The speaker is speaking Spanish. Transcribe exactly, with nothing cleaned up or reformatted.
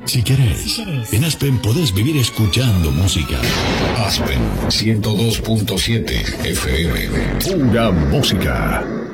Si querés, en Aspen podés vivir escuchando música. Aspen ciento dos punto siete F M. Pura música.